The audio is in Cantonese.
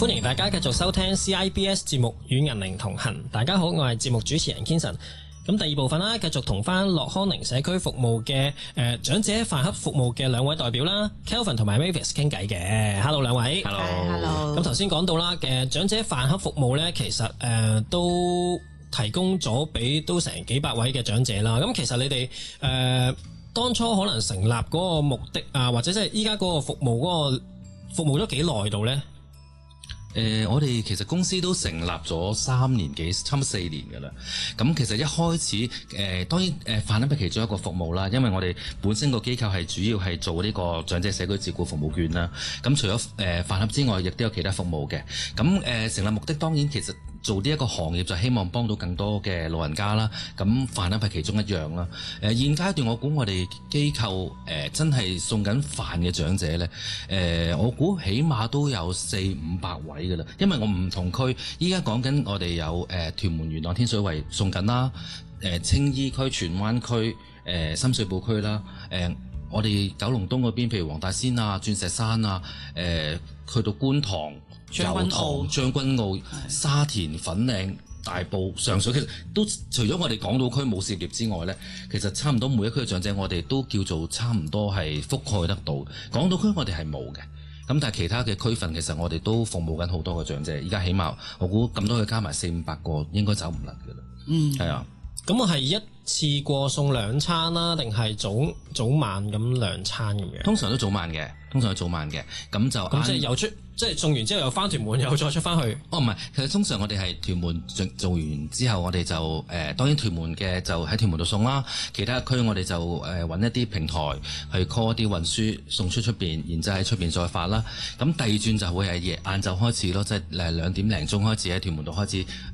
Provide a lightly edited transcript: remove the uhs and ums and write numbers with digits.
歡迎大家繼續收聽 CIBS 節目與銀齡同行。大家好，我係節目主持人 Kinson。咁第二部分啦，繼續同翻樂康寧社區服務嘅長者飯盒服務嘅兩位代表啦 Kelvin 同埋 Mavis 傾偈嘅。Hello 兩位。 Hello。 咁頭先講到啦嘅長者飯盒服務呢，其實都提供咗俾都成幾百位嘅長者啦。咁其實你哋當初可能成立嗰個目的啊，或者即係依家嗰個服務嗰個服務咗幾耐度呢？ 我哋其實公司都成立咗3年幾，差唔多4年㗎啦。咁其實一開始當然飯盒係其中一個服務啦，因為我哋本身個機構係主要係做呢個長者社區照顧服務券啦。咁除咗飯盒之外，亦都有其他服務嘅。咁成立目的當然其實做呢一個行業就希望幫到更多嘅老人家啦。咁飯盒係其中一樣啦。現階段我估我哋機構真係送緊飯嘅長者呢，我估起碼都有400-500位㗎啦。因為我唔同區，依家講緊我哋有屯門、元朗、天水圍送緊啦，青衣區、荃灣區、深水埗區啦，我哋九龍東嗰邊，譬如黃大仙啊、鑽石山啊，去到觀塘、油塘、將軍澳、沙田、粉嶺、大埔、上水，其實都除咗我哋港島區冇涉獵之外呢，其實差唔多每一區嘅長者我哋都叫做差唔多係覆蓋得到。港島區我哋係冇嘅，咁但係其他嘅區份其實我哋都服務緊好多嘅長者。依家起碼我估咁多佢加埋400-500個應該走唔甩㗎啦。係啊。咁我係一次過送2餐啦，定係早晚咁2餐咁樣？ 通常都早晚嘅，咁就即係又出，即係送完之後又翻屯門，又再出翻去。 唔係，其實通常我哋係屯門做完之後，我哋就當然屯門嘅就喺屯門度送啦。其他區我哋就揾一啲平台去 call 一啲運輸送出邊，然之後喺出邊再發啦。咁第二轉就會係晏晝開始咯，即係2點零鐘開始喺屯門度開始。